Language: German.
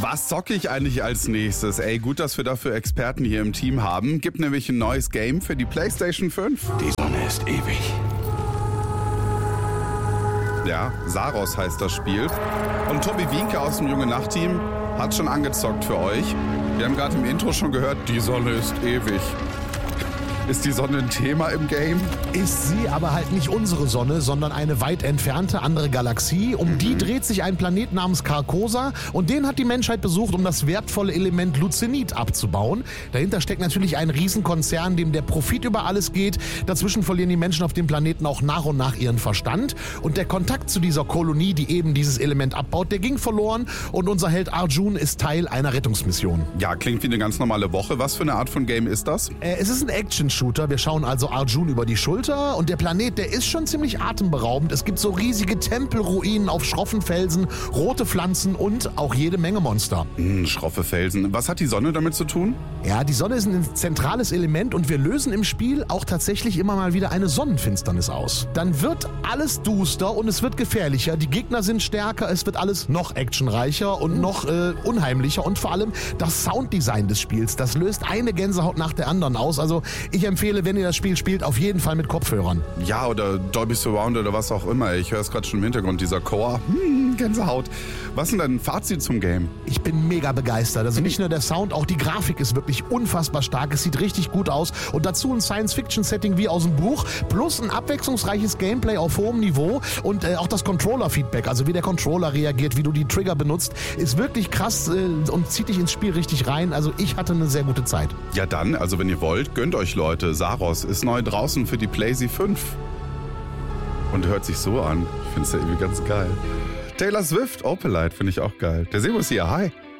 Was zocke ich eigentlich als nächstes? Ey, gut, dass wir dafür Experten hier im Team haben. Gibt nämlich ein neues Game für die PlayStation 5. Die Sonne ist ewig. Ja, Saros heißt das Spiel. Und Tobi Wienke aus dem Junge Nacht-Team hat schon angezockt für euch. Wir haben gerade im Intro schon gehört, die Sonne ist ewig. Ist die Sonne ein Thema im Game? Ist sie, aber halt nicht unsere Sonne, sondern eine weit entfernte andere Galaxie. Um die dreht sich ein Planet namens Carcosa und den hat die Menschheit besucht, um das wertvolle Element Lucenit abzubauen. Dahinter steckt natürlich ein Riesenkonzern, dem der Profit über alles geht. Dazwischen verlieren die Menschen auf dem Planeten auch nach und nach ihren Verstand. Und der Kontakt zu dieser Kolonie, die eben dieses Element abbaut, der ging verloren. Und unser Held Arjun ist Teil einer Rettungsmission. Ja, klingt wie eine ganz normale Woche. Was für eine Art von Game ist das? Es ist ein Action-Shooter. Wir schauen also Arjun über die Schulter und der Planet, der ist schon ziemlich atemberaubend. Es gibt so riesige Tempelruinen auf schroffen Felsen, rote Pflanzen und auch jede Menge Monster. Schroffe Felsen. Was hat die Sonne damit zu tun? Ja, die Sonne ist ein zentrales Element und wir lösen im Spiel auch tatsächlich immer mal wieder eine Sonnenfinsternis aus. Dann wird alles duster und es wird gefährlicher. Die Gegner sind stärker, es wird alles noch actionreicher und noch unheimlicher und vor allem das Sounddesign des Spiels, das löst eine Gänsehaut nach der anderen aus. Also ich empfehle, wenn ihr das Spiel spielt, auf jeden Fall mit Kopfhörern. Ja, oder Dolby Surround oder was auch immer. Ich höre es gerade schon im Hintergrund, dieser Chor. Gänsehaut. Was ist denn dein Fazit zum Game? Ich bin mega begeistert. Also nicht nur der Sound, auch die Grafik ist wirklich unfassbar stark. Es sieht richtig gut aus. Und dazu ein Science-Fiction-Setting wie aus dem Buch. Plus ein abwechslungsreiches Gameplay auf hohem Niveau. Und auch das Controller-Feedback, also wie der Controller reagiert, wie du die Trigger benutzt, ist wirklich krass und zieht dich ins Spiel richtig rein. Also ich hatte eine sehr gute Zeit. Ja dann, also wenn ihr wollt, gönnt euch Leute. Saros ist neu draußen für die PlayStation 5. Und hört sich so an. Ich finde es ja irgendwie ganz geil. Taylor Swift, Opalite, finde ich auch geil. Der Sebo ist hier, hi.